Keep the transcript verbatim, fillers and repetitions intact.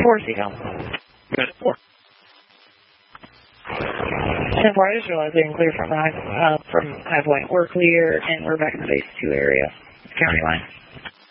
four, Seagull. Good. Four. ten four, I just realized they didn't clear from High, uh, from High Point. We're clear, and we're back in the base two area, county line.